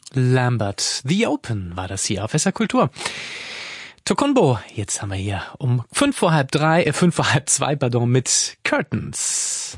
Lambert. The Open war das hier auf SR Kultur. Tokunbo, jetzt haben wir hier um 2 mit Curtains.